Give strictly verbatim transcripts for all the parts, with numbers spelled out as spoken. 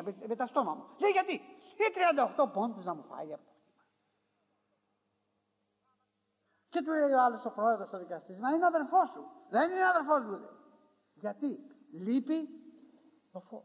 γύρισα με, με τα στόμα μου. Λέει γιατί, λέει τριάντα οκτώ πόντους να μου φάει αυτό. Και του λέει ο άλλος ο πρόεδρος ο δικαστής, μα είναι αδερφός σου. Δεν είναι αδερφός μου, λέει. Γιατί, λείπει το φως.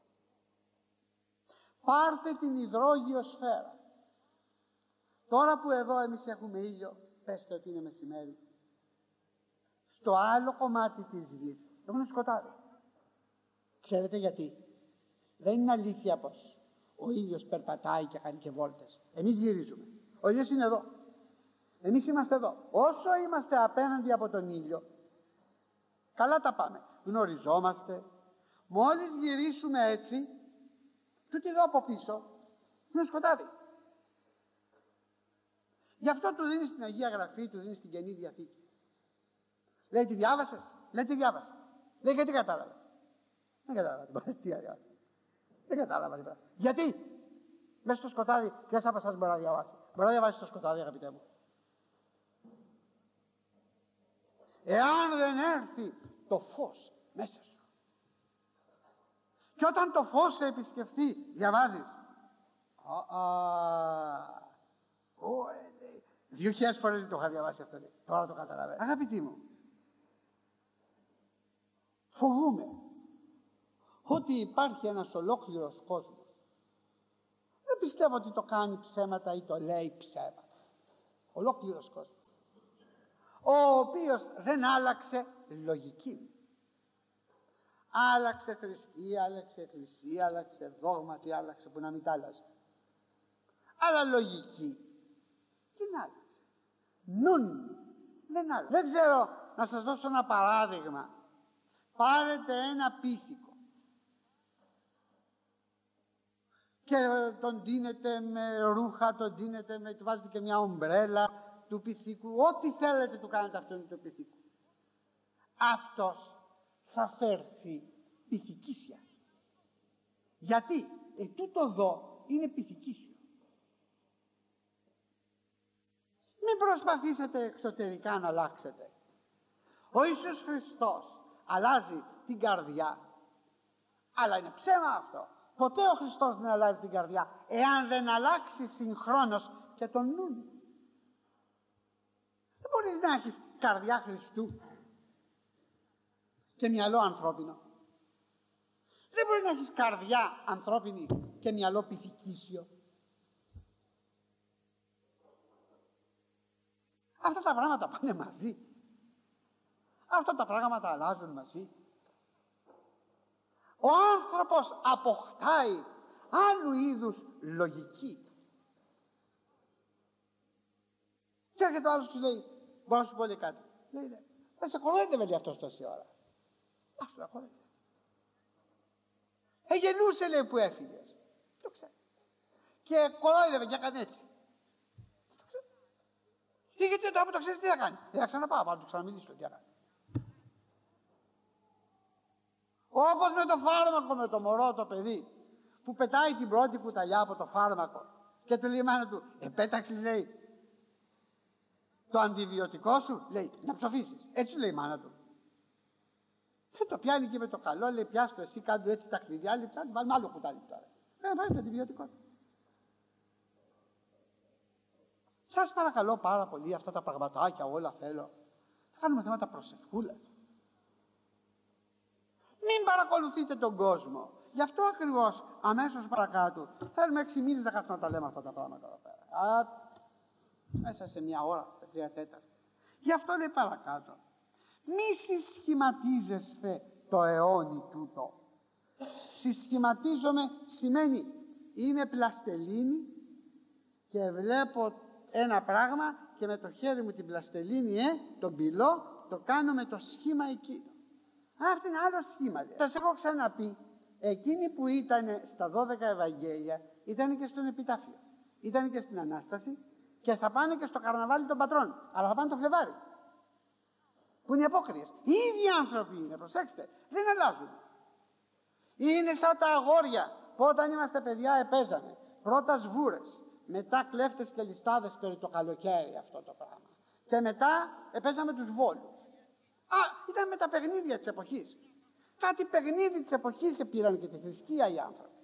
Πάρτε την υδρόγειο σφαίρα. Τώρα που εδώ εμείς έχουμε ήλιο, πέστε ότι είναι μεσημέρι. Στο άλλο κομμάτι της γης έχουν σκοτάδι. Ξέρετε γιατί? Δεν είναι αλήθεια πως ο ήλιος περπατάει και κάνει και βόλτες. Εμείς γυρίζουμε. Ο ήλιος είναι εδώ. Εμείς είμαστε εδώ. Όσο είμαστε απέναντι από τον ήλιο, καλά τα πάμε. Γνωριζόμαστε. Μόλις γυρίσουμε έτσι, τούτη εδώ από πίσω είναι σκοτάδι. Γι' αυτό του δίνει στην Αγία Γραφή, του δίνει στην Καινή Διαθήκη. Λέει, τη διάβασες? Λέει, τη διάβασα. Λέει, γιατί κατάλαβες? Δεν κατάλαβα. Τι διάβασα? Δεν κατάλαβα τίποτα. Γιατί? Μέσα στο σκοτάδι, ποιος από εσάς μπορεί να διαβάσει? Μπορεί να διαβάσει στο σκοτάδι, αγαπητέ μου? Εάν δεν έρθει το φως μέσα σου, και όταν το φως σε επισκεφθεί, διαβάζεις. Α, α, δύο χιλιάδες φορές δεν το είχα διαβάσει αυτό. Λέει. Τώρα το καταλαβαίνω. Αγαπητοί μου, φοβούμαι ότι υπάρχει ένας ολόκληρος κόσμος. Δεν πιστεύω ότι το κάνει ψέματα ή το λέει ψέματα. Ολόκληρος κόσμος, ο οποίος δεν άλλαξε λογική. Άλλαξε θρησκεία, άλλαξε εκκλησία, άλλαξε δόγμα, τι άλλαξε που να μην τα άλλαζε. Αλλά λογική την άλλαξε. Νουν δεν άλλαξε. Δεν ξέρω, να σας δώσω ένα παράδειγμα. Πάρετε ένα πίθηκο και τον ντύνετε με ρούχα, τον ντύνετε με, του βάζετε και μια ομπρέλα του πυθίκου, ό,τι θέλετε του κάνετε αυτόν του πυθίκου. Αυτός θα φέρθει πυθικίσια. Γιατί ε, τούτο εδώ είναι πυθικίσιο. Μην προσπαθήσετε εξωτερικά να αλλάξετε. Ο Ιησούς Χριστός αλλάζει την καρδιά, αλλά είναι ψέμα αυτό. Ποτέ ο Χριστός δεν αλλάζει την καρδιά εάν δεν αλλάξει συγχρόνως και τον νου. Δεν μπορείς να έχεις καρδιά Χριστού και μυαλό ανθρώπινο. Δεν μπορεί να έχεις καρδιά ανθρώπινη και μυαλό πυθικίσιο. Αυτά τα πράγματα πάνε μαζί. Αυτά τα πράγματα αλλάζουν μαζί. Ο άνθρωπος αποκτάει άλλου είδους λογική. Και έρχεται ο άλλος και λέει, μπορώ να σου πω λέει κάτι. Λέει, λέει, δεν σε κοροϊδεύε λέει αυτός τόση ώρα. Ας το κοροϊδεύε. Εγενούσε λέει που έφυγες. Το ξέρω. Και κοροϊδεύε και έκανε έτσι. Το ξέρω. Και γιατί τώρα που το ξέρεις τι θα κάνεις? Δεν θα ξαναπάω, θα του ξαναμιλήσω τι θα κάνεις. Όπως με το φάρμακο με το μωρό το παιδί που πετάει την πρώτη κουταλιά από το φάρμακο και του λέει η μάνα του, επέταξες λέει το αντιβιωτικό σου, λέει να ψοφήσεις. Έτσι λέει η μάνα του. Και το πιάνει και με το καλό, λέει πιάστο εσύ, κάντου έτσι τα κλειδιά, λέει ψάχνει, βάλουμε άλλο κουτάλι τώρα. Δεν βάλει το αντιβιωτικό του. Σας παρακαλώ πάρα πολύ, αυτά τα πραγματάκια όλα θέλω. Θα κάνουμε θέματα προσευχούλας. Μην παρακολουθείτε τον κόσμο. Γι' αυτό ακριβώς αμέσως παρακάτω θέλουμε έξι μήνες να κάτσουμε να τα λέμε αυτά τα πράγματα εδώ πέρα. Α, μέσα σε μια ώρα, σε τρία τέταρτα. Γι' αυτό λέει παρακάτω. Μη συσχηματίζεστε το αιώνι τούτο. Συσχηματίζομαι σημαίνει είμαι πλαστελίνη και βλέπω ένα πράγμα και με το χέρι μου την πλαστελίνη, ε, τον πυλό, το κάνω με το σχήμα εκείνο. Αυτό είναι άλλο σχήμα. Σας έχω ξαναπεί, εκείνοι που ήταν στα δώδεκα Ευαγγέλια ήταν και στον Επιτάφιο, ήταν και στην Ανάσταση και θα πάνε και στο καρναβάλι των πατρών, αλλά θα πάνε το Φλεβάρι, που είναι οι απόκριες. Οι ίδιοι άνθρωποι είναι, προσέξτε, δεν αλλάζουν. Είναι σαν τα αγόρια που όταν είμαστε παιδιά επέζαμε πρώτα σβούρες, μετά κλέφτες και ληστάδες περί το καλοκαίρι αυτό το πράγμα, και μετά επέζαμε τους βόλους. Α, ήταν με τα παιχνίδια της εποχής. Κάτι παιχνίδι της εποχής επήραν και τη θρησκεία οι άνθρωποι.